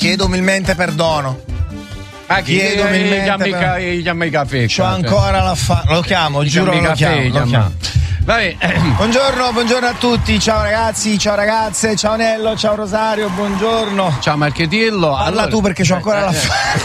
chiedo umilmente perdono. Chiedo umilmente i caffè. C'ho ancora lo chiamo, giuro lo chiamo. Vabbè. Buongiorno a tutti, ciao ragazzi, ciao ragazze, ciao Nello, ciao Rosario, buongiorno. Ciao Marchetillo. Parla tu perché c'ho ancora la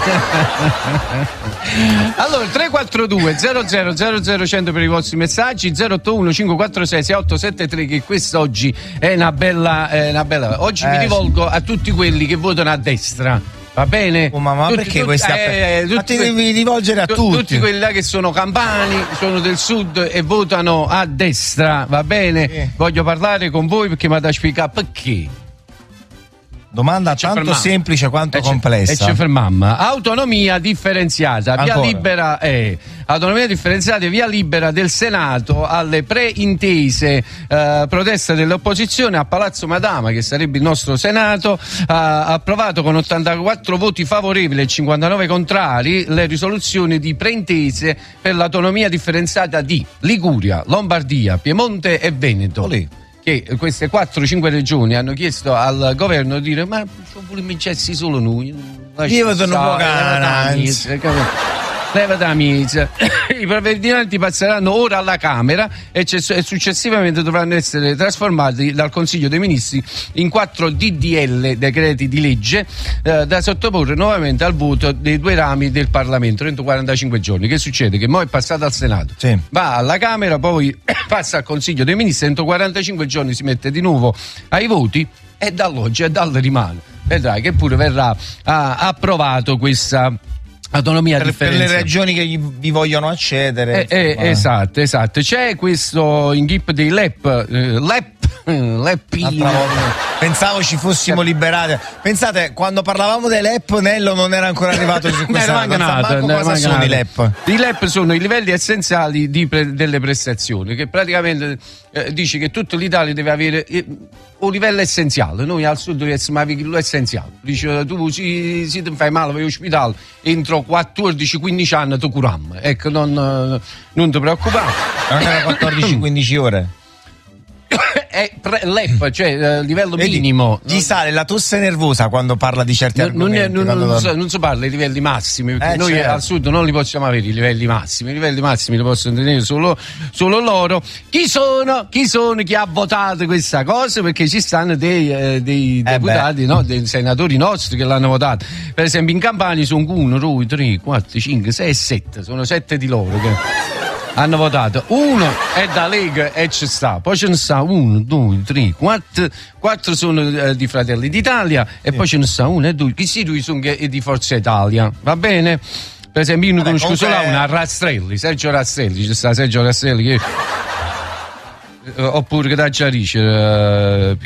Allora 342 00 100 per i vostri messaggi, 081 546 6873, che quest'oggi è una bella. Oggi mi rivolgo a tutti quelli che votano a destra. Va bene? Ma perché questa? Ma ti devi rivolgere a tutti. Tutti quelli là che sono campani, sono del sud e votano a destra, va bene? Voglio parlare con voi perché mi ha da spiegare perché. Domanda tanto semplice quanto complessa. E ci fermiamo. Autonomia differenziata, via libera autonomia differenziata, via libera del Senato alle preintese proteste dell'opposizione a Palazzo Madama, che sarebbe il nostro Senato. Ha approvato con 84 voti favorevoli e 59 contrari le risoluzioni di preintese per l'autonomia differenziata di Liguria, Lombardia, Piemonte e Veneto. Che queste 4-5 regioni hanno chiesto al governo di dire: ma vogliamo vincessi solo noi? Io sono un po' leva da mizza. I provvedimenti passeranno ora alla Camera e successivamente dovranno essere trasformati dal Consiglio dei Ministri in 4 DDL, decreti di legge, da sottoporre nuovamente al voto dei due rami del Parlamento entro 45 giorni. Che succede? Che mo' è passato al Senato, va alla Camera, poi passa al Consiglio dei Ministri, entro 45 giorni si mette di nuovo ai voti e dall'oggi e dal rimane. Vedrai che pure verrà approvato questa autonomia differenziata. Per le ragioni che vi vogliono accedere. Esatto. C'è questo inghippo dei LEP. Pensavo ci fossimo liberati. Pensate, quando parlavamo dei LEP, Nello non era ancora arrivato su questa cosa sono i LEP. I LEP sono i livelli essenziali delle prestazioni, che praticamente dice che tutta l'Italia deve avere un livello essenziale. Noi al sud dobbiamo avere quello essenziale. Dice: tu se ti fai male vai all'ospedale, entro 14-15 anni ti curiamo. Ecco, non ti preoccupare. Non era 14-15 ore? È LEP, cioè livello minimo. Gli sale la tosse nervosa quando parla di certi argomenti. Non si parla di livelli massimi, perché noi al sud non li possiamo avere i livelli massimi. I livelli massimi li possono tenere solo loro. Chi ha votato questa cosa? Perché ci stanno dei deputati, no? Dei senatori nostri che l'hanno votato. Per esempio in Campania sono 1, 2, 3, 4, 5, 6, 7. Sono 7 di loro che hanno votato. Uno è da Lega e ci sta, poi ce ne sta 1, 2, 3, 4 sono di Fratelli d'Italia e poi ce ne sta 1 e 2 che due sono di Forza Italia, va bene? Per esempio io ne conosco solo una, Rastrelli, Sergio Rastrelli, ci sta Sergio Rastrelli che oppure che da Giarice,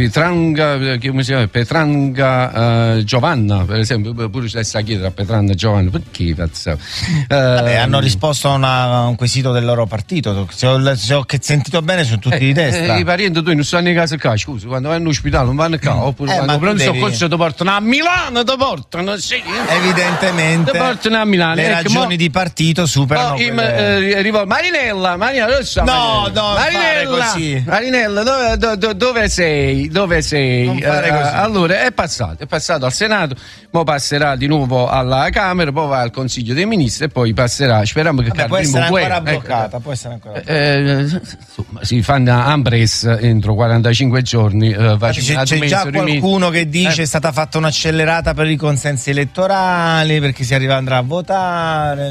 Petranga Giovanna, per esempio, pure c'è sta chiedere a Petranga Giovanna perché cazzo. Hanno risposto a un quesito del loro partito. Se ho sentito bene, sono tutti di destra. I parenti tu non stanno nei casi qua, scusa, quando vanno all'ospedale non vanno qua, oppure quando prendono soccorso ti portano a Milano, evidentemente ti portano a Milano. Le ragioni di partito superano Marinella, no, Marinella, così. Marinella, dove sei? Allora è passato al Senato, poi passerà di nuovo alla Camera, poi va al Consiglio dei Ministri e poi passerà, speriamo che può essere ancora bloccata, può essere ancora insomma, si fanno ampres entro 45 giorni. C'è già qualcuno che dice è stata fatta un'accelerata per i consensi elettorali perché andrà a votare.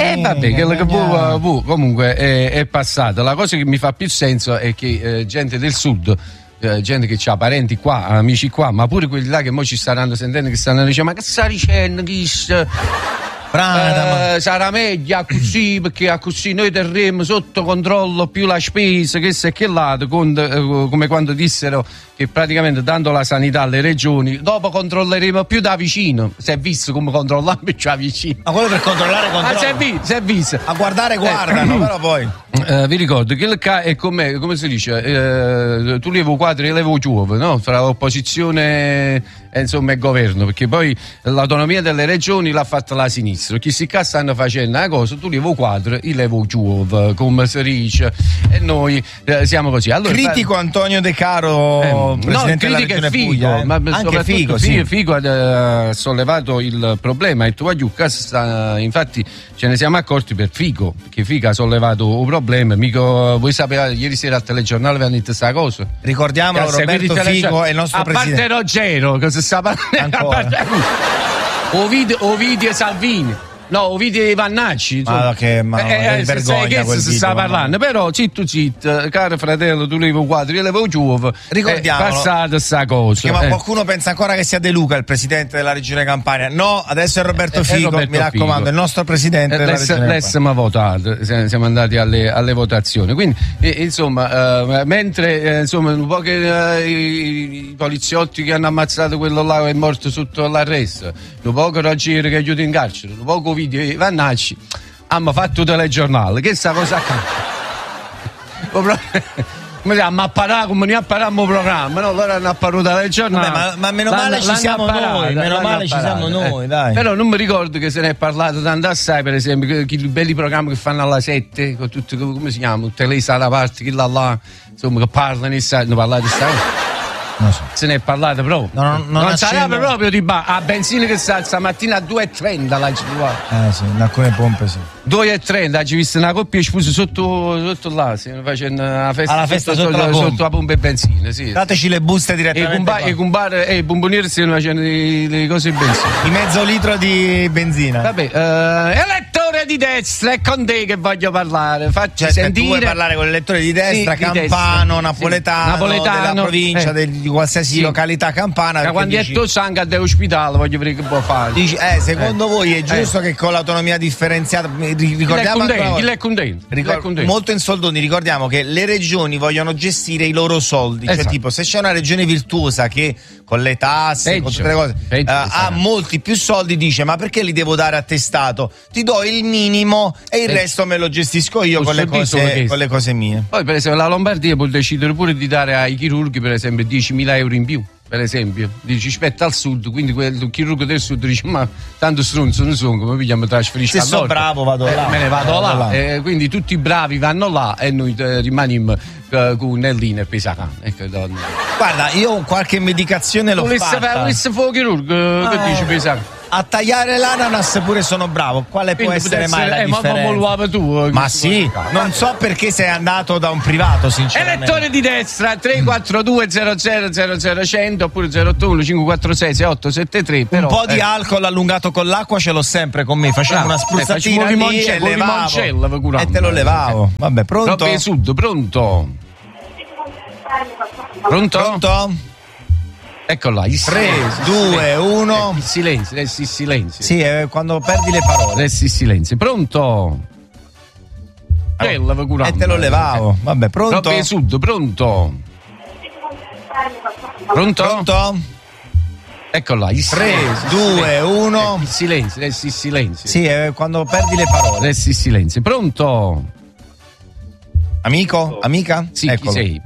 Comunque è passata. La cosa che mi fa più senso è che gente del sud, gente che ha parenti qua, amici qua, ma pure quelli là che mo ci staranno sentendo, che stanno dicendo: ma che sta dicendo sarà meglio così, perché così noi terremo sotto controllo più la spesa, che se che là, come quando dissero che praticamente dando la sanità alle regioni dopo controlleremo più da vicino. Si è visto come controlliamo più da vicino, ma quello per controllare si è visto a guardare guardano però poi vi ricordo che il è come si dice, tu levo quadri e levo giove, no? Fra l'opposizione insomma e governo, perché poi l'autonomia delle regioni l'ha fatta la sinistra. Chi si stanno facendo una cosa, tu levo quadri e levo giove, come si dice, e noi siamo così. Allora, critico Antonio De Caro Fico, presidente della regione Puglia. Ma anche Fico, sì. Fico ha sollevato il problema e infatti ce ne siamo accorti per Fico, perché Fico ha sollevato un problema. Mica, voi sapete, ieri sera al telegiornale vi hanno detto questa cosa. Ricordiamolo, Roberto Fico è il nostro presidente. A parte Ruggero, cosa sta parlando? Ovidio Salvini. No, Ovidio Vannacci. Vergogna quel si sta parlando. Però zitto, caro fratello, tu levo 4, io levo 5. Ricordiamolo. È passata sta cosa. Ma qualcuno pensa ancora che sia De Luca il presidente della regione Campania. No, adesso è Roberto Fico, mi raccomando, è il nostro presidente della regione Campania. Siamo votato, siamo andati alle votazioni. Quindi, insomma, mentre un po' che i poliziotti che hanno ammazzato quello là è morto sotto l'arresto, un po' che Roggero che è chiuso in carcere, un po' video Vannacci hanno fatto il telegiornale, che sta cosa come non apparammo il programma, no? Loro hanno apparuto il telegiornale. Ma meno male ci siamo noi, dai. Però non mi ricordo che se ne è parlato tanto assai, per esempio, i belli programmi che fanno alla 7 con tutti, come si chiama, tutte le sale a parte, chi là, insomma, che parlano di sta non so. Se ne è parlato proprio. Non sarebbe proprio di a benzina che sta stamattina a 2,30 la sì, in alcune pompe sì. 2,30, hai visto una coppia esplosa sotto là, si facendo una festa sotto la pompa e benzina, sì. Dateci le buste direttamente. E i bombonieri stiano facendo le cose di benzina. Di mezzo litro di benzina. Vabbè, elettore di destra, è con te che voglio parlare. Facci sentire. Tu vuoi parlare con l'elettore di destra, campano, napoletano, della provincia, di qualsiasi località campana. Ma quando è tu sangue all'ospedale, voglio vedere che può fare. Dici, secondo voi è giusto che con l'autonomia differenziata, ricordiamo molto in soldoni, ricordiamo che le regioni vogliono gestire i loro soldi, cioè tipo se c'è una regione virtuosa che con le tasse, con tutte le cose ha molti più soldi, dice ma perché li devo dare attestato? Ti do il minimo e il resto me lo gestisco io con le cose mie. Poi per esempio la Lombardia può decidere pure di dare ai chirurghi per esempio 10.000 euro in più, per esempio, dici rispetto al sud, quindi quel chirurgo del sud dice ma tanto stronzo non sono, come mi trasferisco al nord, se sono bravo vado là, me ne vado là. Quindi tutti i bravi vanno là e noi rimaniamo con Nellina e Pesacane. Guarda, io qualche medicazione l'ho fatta. Volesse fare chirurgo, che dici Pesacane? A tagliare l'ananas pure sono bravo. Quale può essere mai la differenza? Tu, ma sì, non so perché sei andato da un privato, sinceramente. Elettore di destra 342 00 100 oppure 081 546 6873. Un po' di alcol allungato con l'acqua ce l'ho sempre con me. Facevo una spruzzatina lì e levavo. E te lo levavo. Vabbè, pronto? Proprio sud, pronto? Eccola, 3, 2, 1. Il silenzio, resti il silenzio. Sì, quando perdi le parole. Resti il silenzio. Pronto? E te lo levavo. Vabbè, pronto? Proprio sud, pronto? Eccola, 3, 2, 1. Il silenzio, resti il silenzio. Sì, quando perdi le parole. Resti il silenzio. Pronto? Amico? Amica? Sì, chi sei?